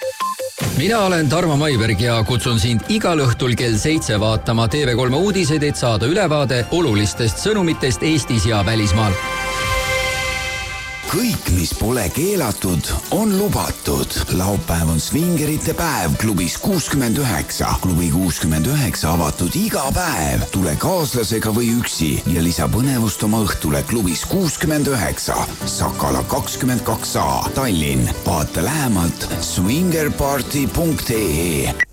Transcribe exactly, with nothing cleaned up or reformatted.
Mina olen Tarmo Maiberg ja kutsun sind igal õhtul kell seitse vaatama T V kolme uudiseid, et saada ülevaade olulistest sõnumitest Eestis ja välismaal. Kõik, mis pole keelatud, on lubatud. Laupäev on svingerite päev klubis kuuskümmend üheksa. Klubi kuuskümmend üheksa avatud iga päev. Tule kaaslasega või üksi ja lisa põnevust oma õhtule klubis kuuskümmend üheksa. Sakala kakskümmend kaks A, Tallinn. Vaata lähemalt swingerparty punkt ee.